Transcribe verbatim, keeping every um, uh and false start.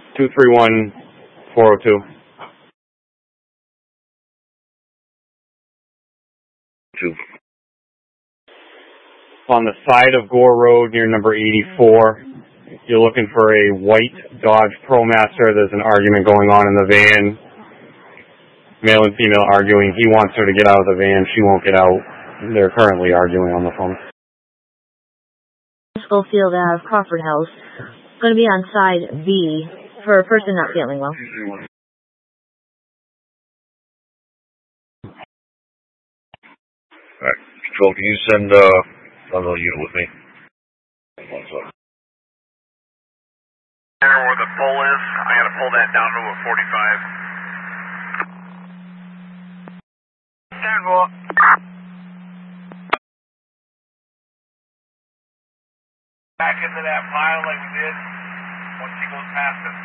two three one, four oh two. Two. On the side of Gore Road near number eighty-four, you're looking for a white Dodge ProMaster. There's an argument going on in the van. Male and female arguing. He wants her to get out of the van. She won't get out. They're currently arguing on the phone. Schofield Ave, Crawford House. Going to be on side B for a person not feeling well. Alright, Control, can you send uh, another unit with me? One second. Where the pole is, I gotta pull that down to a forty-five. Stand by. Back into that pile like we did once he goes past it.